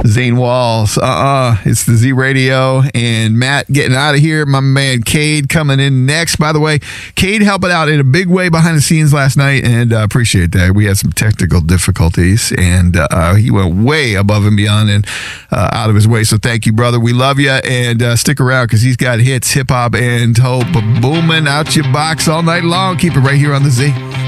Zane Walls. It's the Z Radio and Matt getting out of here. My man Cade coming in next. By the way, Cade helping out in a big way behind the scenes last night, and appreciate that. We had some technical difficulties, and he went way above and beyond and out of his way. So thank you, brother. We love you, and stick around because he's got hits, hip hop, and hope booming out your box all night long. Keep it right here on the Z.